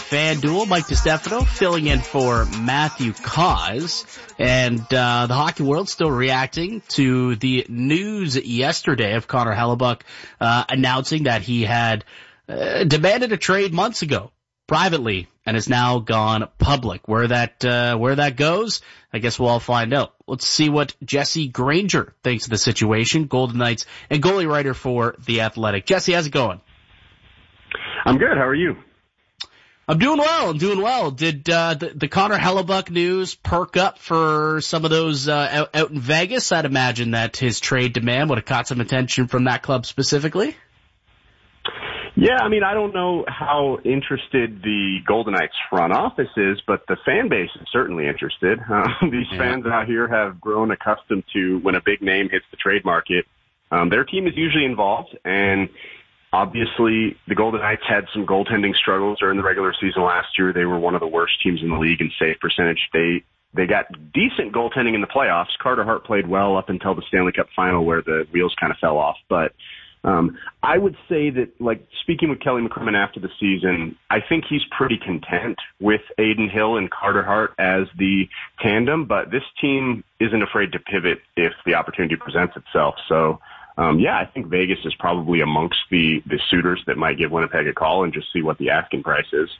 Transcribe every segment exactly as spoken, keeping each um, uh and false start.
FanDuel. Mike DiStefano filling in for Matthew Cause. And uh the hockey world still reacting to the news yesterday of Connor Hellebuyck uh announcing that he had uh, demanded a trade months ago privately and has now gone public. Where that uh where that goes, I guess we'll all find out. Let's see what Jesse Granger thinks of the situation, Golden Knights and goalie writer for The Athletic. Jesse, how's it going? I'm good. How are you? I'm doing well. I'm doing well. Did uh, the, the Connor Hellebuyck news perk up for some of those uh, out, out in Vegas? I'd imagine that his trade demand would have caught some attention from that club specifically. Yeah, I mean, I don't know how interested the Golden Knights front office is, but the fan base is certainly interested. Uh, these yeah. fans out here have grown accustomed to when a big name hits the trade market, um, their team is usually involved, and obviously, the Golden Knights had some goaltending struggles during the regular season last year. They were one of the worst teams in the league in save percentage. They they got decent goaltending in the playoffs. Carter Hart played well up until the Stanley Cup final where the wheels kind of fell off. But um, I would say that, like, speaking with Kelly McCrimmon after the season, I think he's pretty content with Adin Hill and Carter Hart as the tandem. But this team isn't afraid to pivot if the opportunity presents itself. So, Um, yeah, I think Vegas is probably amongst the, the suitors that might give Winnipeg a call and just see what the asking price is.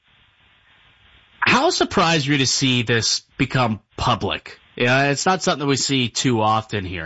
How surprised are you to see this become public? Yeah, it's not something that we see too often here.